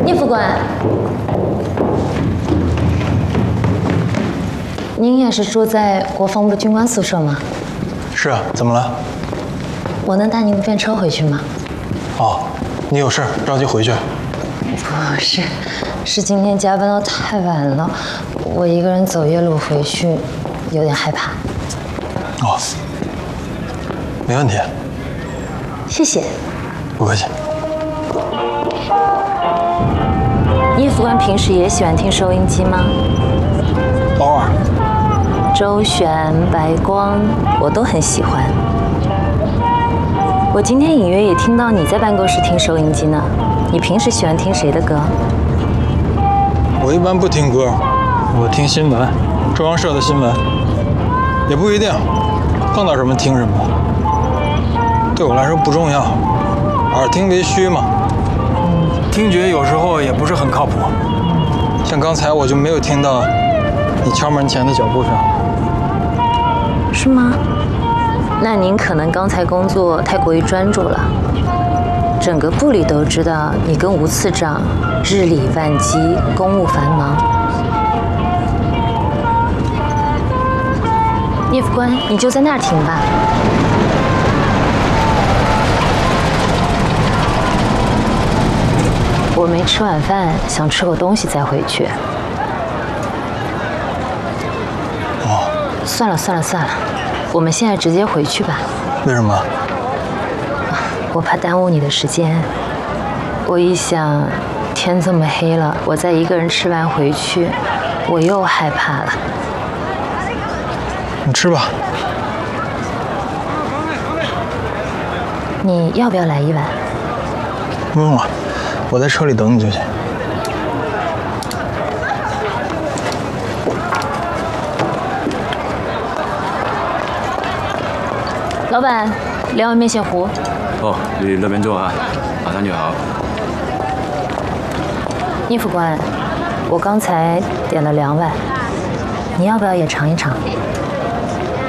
聂副官，您也是住在国防部军官宿舍吗？ 是啊，怎么了？ 我能搭您的便车回去吗？ 哦，你有事着急回去？ 不是，是今天加班到太晚了，我一个人走夜路回去，有点害怕。 哦，没问题。 谢谢。 不客气。 聂副官平时也喜欢听收音机吗？ 偶尔。 周璇、白光，我都很喜欢。我今天隐约也听到你在办公室听收音机呢。你平时喜欢听谁的歌？ 我一般不听歌，我听新闻，中央社的新闻，也不一定，碰到什么听什么，对我来说不重要，耳听为虚嘛。听觉有时候也不是很靠谱，像刚才我就没有听到你敲门前的脚步声。 是吗？那您可能刚才工作太过于专注了。整个部里都知道你跟吴次长日理万机，公务繁忙。聂副官，你就在那儿停吧。我没吃晚饭，想吃口东西再回去。 哦， 算了，我们现在直接回去吧。 为什么？ 我怕耽误你的时间。我一想，天这么黑了，我再一个人吃完回去，我又害怕了。 你吃吧。 你要不要来一碗？ 不用了，我在车里等你就行。 老板，2碗面线糊。 哦，你那边坐啊，马上就好。 聂副官，我刚才点了2碗，你要不要也尝一尝？